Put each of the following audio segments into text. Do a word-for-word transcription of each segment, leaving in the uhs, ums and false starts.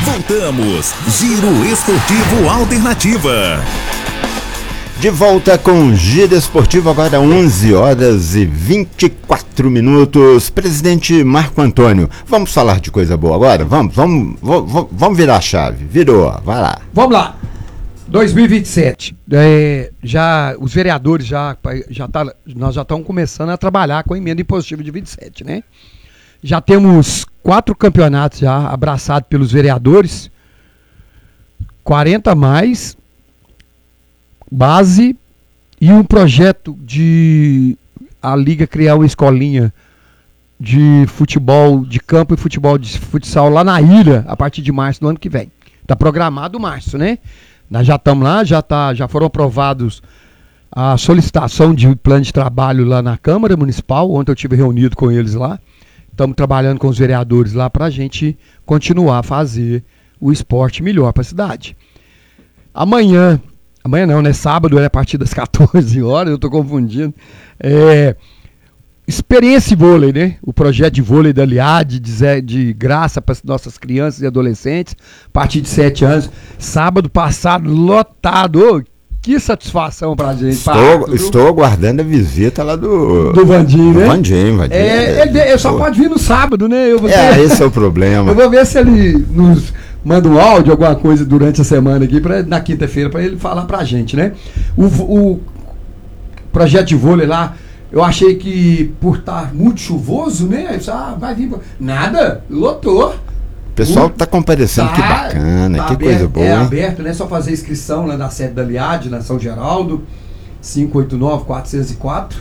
Voltamos. Giro Esportivo Alternativa. De volta com Giro Esportivo, agora onze horas e vinte e quatro minutos. Presidente Marco Antônio, vamos falar de coisa boa agora? Vamos, vamos, vamos, vamos virar a chave. Virou, vai lá. Vamos lá. dois mil e vinte e sete, é, já, os vereadores já, já tá, nós já estamos começando a trabalhar com a emenda impositiva de vinte e sete, né? Já temos quatro campeonatos já abraçados pelos vereadores, quarenta a mais, base e um projeto de a Liga criar uma escolinha de futebol de campo e futebol de futsal lá na ilha a partir de março do ano que vem. Está programado março, né? Nós já estamos lá, já, tá, já foram aprovados a solicitação de plano de trabalho lá na Câmara Municipal. Ontem eu estive reunido com eles lá. Estamos trabalhando com os vereadores lá para a gente continuar a fazer o esporte melhor para a cidade. Amanhã, amanhã não, né? Sábado é a partir das quatorze horas, eu estou confundindo. É, experiência vôlei, né? O projeto de vôlei da Liad, de, de graça para as nossas crianças e adolescentes, a partir de sete anos. Sábado passado, lotado. Ô, que satisfação pra gente. Estou, pra estou aguardando a visita lá do... Do Vandim, né? Vandim, Vandim. É, ele, ele só pode vir no sábado, né? Eu vou é, ver, esse é o problema. Eu vou ver se ele nos manda um áudio, alguma coisa durante a semana aqui, pra, na quinta-feira, para ele falar pra gente, né? O, o projeto de vôlei lá, eu achei que por estar muito chuvoso, né? Eu disse, ah, vai vir. Nada, lotou. O pessoal está comparecendo, tá, que bacana, tá que aberto, coisa boa. É hein? aberto, né? Só fazer inscrição lá na sede da Liad, na São Geraldo, cinco oito nove, quatro zero quatro.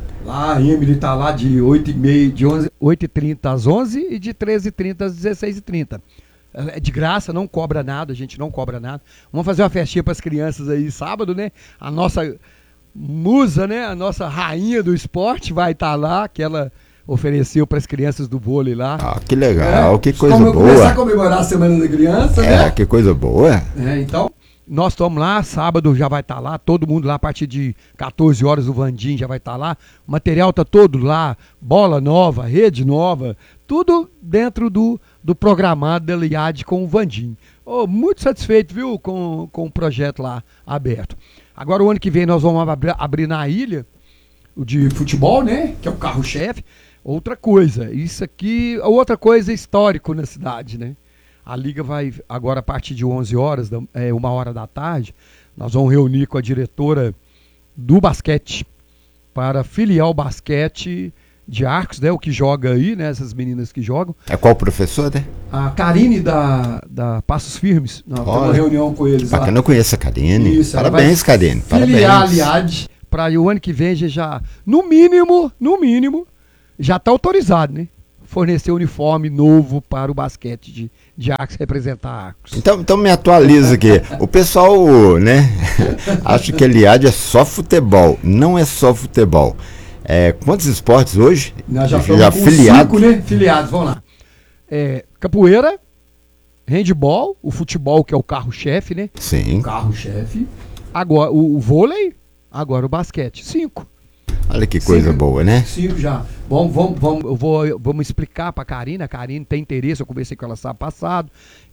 Lá a Emily está lá de oito e meia, de oito e trinta às onze e de treze e trinta às dezesseis e trinta. É de graça, não cobra nada, a gente não cobra nada. Vamos fazer uma festinha para as crianças aí sábado, né? A nossa musa, né? A nossa rainha do esporte vai estar tá lá, que ela ofereceu para as crianças do vôlei lá. Ah, que legal, é, que coisa como boa. Começar a comemorar a Semana da Criança, é, né? Que coisa boa. É, então, nós estamos lá, sábado já vai estar tá lá, todo mundo lá, a partir de quatorze horas o Vandim já vai estar tá lá. O material tá todo lá, bola nova, rede nova, tudo dentro do, do programado da Liad com o Vandim. Oh, muito satisfeito, viu, com, com o projeto lá aberto. Agora o ano que vem nós vamos abrir, abrir na ilha o de futebol, né? Que é o carro-chefe. Outra coisa, isso aqui, outra coisa histórico na cidade, né? A Liga vai, agora a partir de onze horas, é, uma hora da tarde, nós vamos reunir com a diretora do basquete para filiar o basquete de Arcos, né? O que joga aí, né? Essas meninas que jogam. É qual professor, né? A Karine da, da Passos Firmes. Nós temos uma reunião com eles bacana, lá. eu conheço a Karine. Isso, parabéns, Karine. Filiar a Liad para o ano que vem já, no mínimo, no mínimo, já está autorizado, né? Fornecer uniforme novo para o basquete de, de Arcos, representar Arcos. Então, então me atualiza aqui. O pessoal, né, acha que a Liad é só futebol. Não é só futebol. É, quantos esportes hoje? Nós já estamos já com filiado. cinco, né? Filiados, vamos lá. É, capoeira, handball, o futebol, que é o carro-chefe, né? Sim. O carro-chefe. Agora, o, o vôlei, agora o basquete. Cinco. Olha que coisa cinco, boa, né? Cinco já. Vamos, vamos, vamos, eu vou, vamos explicar para a Karine. A Karine tem interesse, eu conversei com ela sábado passado.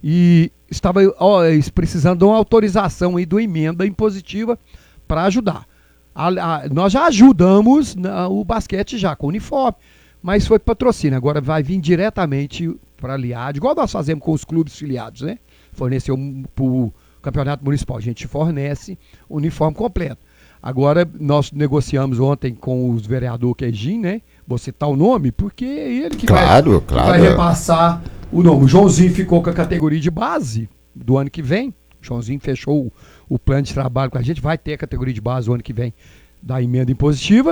E estava ó, precisando de uma autorização aí, de uma emenda impositiva para ajudar. A, a, nós já ajudamos na, o basquete já, com uniforme, mas foi patrocínio. Agora vai vir diretamente para a Liad, igual nós fazemos com os clubes filiados, né? Forneceu para o campeonato municipal. A gente fornece o uniforme completo. Agora, nós negociamos ontem com os vereador Queijinho, né? Vou citar o nome, porque é ele que, claro, vai, claro. que vai repassar o nome. O Joãozinho ficou com a categoria de base do ano que vem. O Joãozinho fechou o, o plano de trabalho com a gente. Vai ter a categoria de base o ano que vem da emenda impositiva.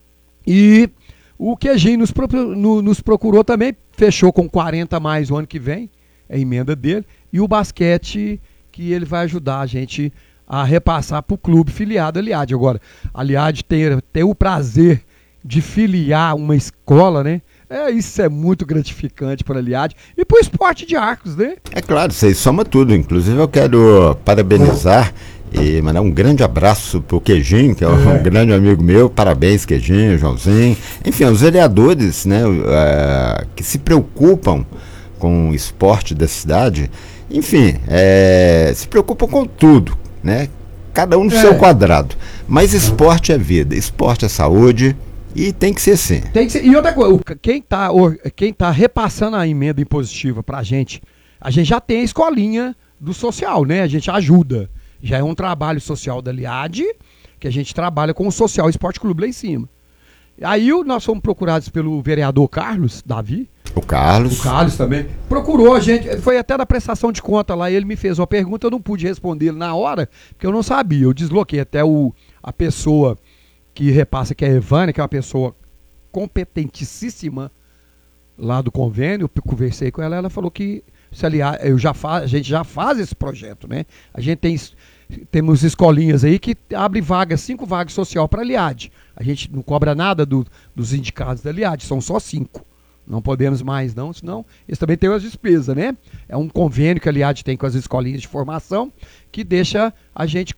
E o Queijinho nos, no, nos procurou também. Fechou com quarenta a mais o ano que vem. É a emenda dele. E o basquete, que ele vai ajudar a gente a repassar para o clube filiado a Liad. Agora, a Liad ter, ter o prazer de filiar uma escola, né? É, isso é muito gratificante para a Liad e para o esporte de Arcos, né? É claro, isso aí soma tudo. Inclusive eu quero parabenizar e mandar um grande abraço pro Queijinho, que é um é. grande amigo meu. Parabéns, Queijinho, Joãozinho. Enfim, os vereadores, né, uh, que se preocupam com o esporte da cidade, enfim, é, se preocupam com tudo, né? Cada um no É. seu quadrado. Mas esporte é vida, esporte é saúde e tem que ser assim. Tem que ser, e outra coisa, o- quem está quem tá repassando a emenda impositiva pra gente, a gente já tem a escolinha do social, né? A gente ajuda. Já é um trabalho social da Liad, que a gente trabalha com o Social Esporte Clube lá em cima. Aí o- nós fomos procurados pelo vereador Carlos Davi, O Carlos, o Carlos também, procurou a gente, foi até na prestação de conta lá, ele me fez uma pergunta, eu não pude responder na hora, porque eu não sabia, eu desloquei até o, a pessoa que repassa, que é a Evânia, que é uma pessoa competentíssima lá do convênio, eu conversei com ela, ela falou que se aliar, eu já fa, a gente já faz esse projeto, né? A gente tem temos escolinhas aí que abre vagas, cinco vagas social para a Liad. A gente não cobra nada do, dos indicados da Liad, são só cinco. Não podemos mais não, senão eles também têm as despesas, né? É um convênio que a Liad tem com as escolinhas de formação que deixa a gente,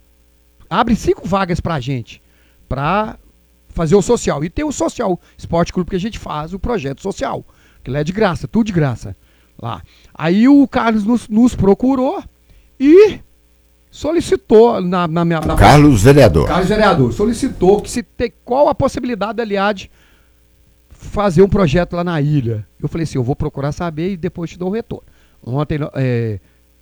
abre cinco vagas para a gente, para fazer o social. E tem o Social Esporte Clube que a gente faz, o projeto social, que lá é de graça, tudo de graça. Lá. Aí o Carlos nos, nos procurou e solicitou na, na minha... Na Carlos vereador. Carlos vereador, solicitou que se tem, qual a possibilidade da Liad fazer um projeto lá na ilha. Eu falei assim, eu vou procurar saber e depois te dou o retorno. Ontem, é,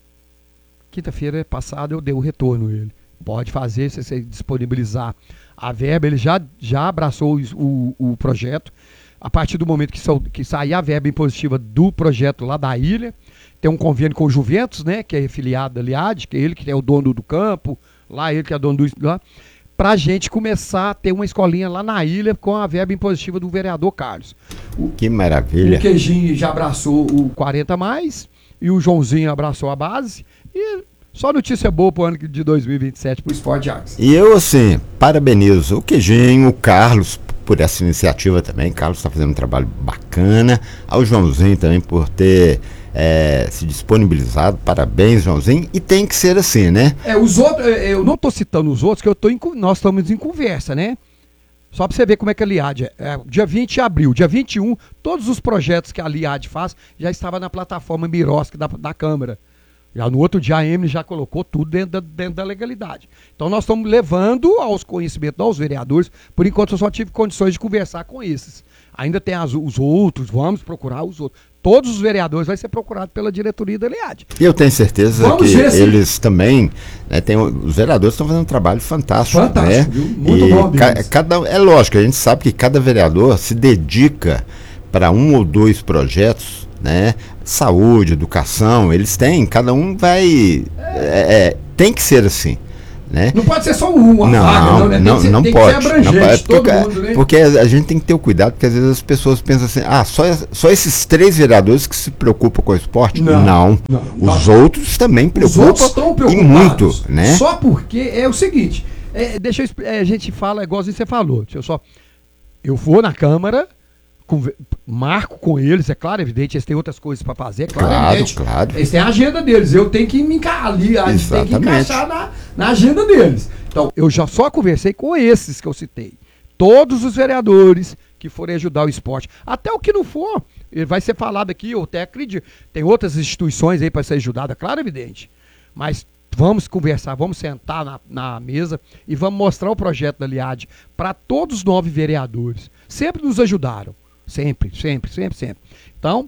quinta-feira passada, eu dei o retorno a ele. Pode fazer, se você disponibilizar a verba, ele já, já abraçou o, o, o projeto. A partir do momento que, sa, que sair a verba impositiva do projeto lá da ilha, tem um convênio com o Juventus, né, que é afiliado da Liad, que é ele que é o dono do campo, lá ele que é o dono do... Lá, pra gente começar a ter uma escolinha lá na ilha com a verba impositiva do vereador Carlos. O, Que maravilha. o Queijinho já abraçou o quarenta mais, e o Joãozinho abraçou a base, e só notícia boa pro ano de dois mil e vinte e sete pro Esporte de Artes. E eu, assim, parabenizo o Queijinho, o Carlos, por essa iniciativa também. Carlos está fazendo um trabalho bacana. Ao Joãozinho também por ter é, se disponibilizado. Parabéns, Joãozinho. E tem que ser assim, né? É, os outros, eu não tô citando os outros, que eu tô em, nós estamos em conversa, né? Só para você ver como é que a Liad é. É, dia vinte de abril, dia vinte e um, todos os projetos que a Liad faz já estava na plataforma Mirosk da, da Câmara. Já no outro dia a Emily já colocou tudo dentro da, dentro da legalidade. Então nós estamos levando aos conhecimentos aos vereadores. Por enquanto eu só tive condições de conversar com esses. Ainda tem as, os outros, vamos procurar os outros. Todos os vereadores vão ser procurados pela diretoria da Liad. E eu tenho certeza Vamos que ver se- eles também, né, tem, os vereadores estão fazendo um trabalho fantástico. Fantástico, né? viu? Muito E bom ca- deles. cada, é lógico, a gente sabe que cada vereador se dedica para um ou dois projetos, né? Saúde, educação, eles têm, cada um vai. é, é, tem que ser assim. Né? Não pode ser só uma Não, vaga, não, né? Tem não, que ser, não tem pode. que ser abrangente, não pode, todo porque, mundo, né? porque a gente tem que ter o cuidado, porque às vezes as pessoas pensam assim, ah, só, só esses três vereadores que se preocupam com o esporte? Não, Não. não. Os outros também Os preocupam. outros estão e preocupados. muito, né? Só porque é o seguinte, é, deixa eu, expli- é, a gente fala, igual você falou, deixa eu só, eu vou na Câmara, conver- marco com eles, é claro, evidente, eles têm outras coisas para fazer, é claro, Claro, evidente. claro. Eles têm a agenda deles, eu tenho que me encaixar ali, a gente tem que Exatamente. encaixar na, na agenda deles. Então, eu já só conversei com esses que eu citei. Todos os vereadores que forem ajudar o esporte. Até o que não for, ele vai ser falado aqui, eu até acredito. Tem outras instituições aí para ser ajudada, claro, evidente. Mas vamos conversar, vamos sentar na, na mesa e vamos mostrar o projeto da Liad para todos os nove vereadores. Sempre nos ajudaram. Sempre, sempre, sempre, sempre. Então,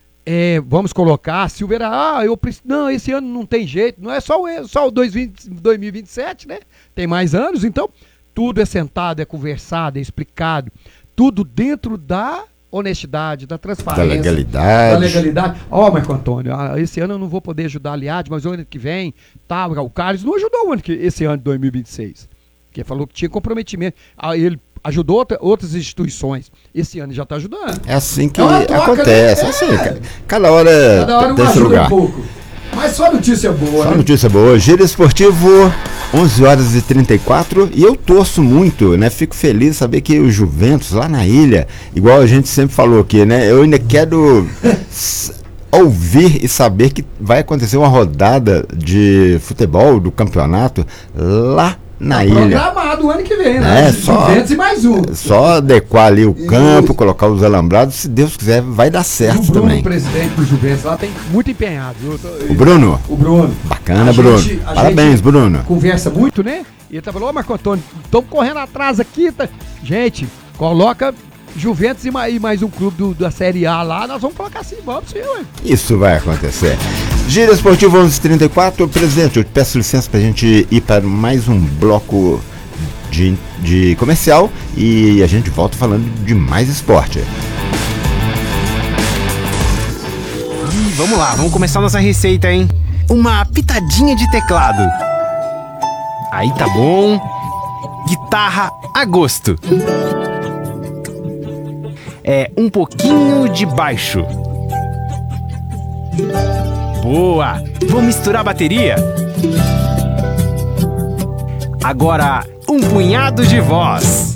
é, vamos colocar, se o vereador, ah, eu preciso, não, esse ano não tem jeito, não é só o, só o dois mil e vinte e sete, né? Tem mais anos, então tudo é sentado, é conversado, é explicado, tudo dentro da honestidade, da transparência. Da legalidade. Da legalidade. Ó, Marco Antônio, ah, esse ano eu não vou poder ajudar a Liad, mas o ano que vem, tá, o Carlos não ajudou o ano que, esse ano de dois mil e vinte e seis, que falou que tinha comprometimento, ah, ele ajudou outra, outras instituições, esse ano já está ajudando. É assim que É uma troca, acontece. né? É assim, É. ca- cada hora, Cada hora um tem seu ajuda lugar. um pouco. Mas só notícia boa, Só né? notícia boa. Giro Esportivo, onze horas e trinta e quatro. E eu torço muito, né? Fico feliz de saber que o Juventus lá na ilha, igual a gente sempre falou aqui, né? Eu ainda quero s- ouvir e saber que vai acontecer uma rodada de futebol do campeonato lá na tá ilha. Programado o ano que vem, né? É, só, Juventus e mais um. só adequar ali o Isso. campo, colocar os alambrados, se Deus quiser, vai dar E o certo Bruno, também. presidente do Juventus, lá tem muito empenhado. Eu tô- O Bruno, O Bruno. bacana, A Bruno. gente- a Parabéns, gente Bruno. Conversa muito, né? E ele tá falando, ô Marco Antônio, estamos correndo atrás aqui. Tá? Gente, coloca Juventus e mais, e mais um clube do- da Série A lá, nós vamos colocar assim, vamos sim, ué. Isso vai acontecer. Giro Esportivo onze e trinta e quatro, presidente, eu te peço licença pra gente ir para mais um bloco de, de comercial e a gente volta falando de mais esporte. Ih, vamos lá, vamos começar nossa receita, hein? Uma pitadinha de teclado. Aí tá bom. Guitarra a gosto. É um pouquinho de baixo. Boa! Vou misturar a bateria. Agora, um punhado de voz.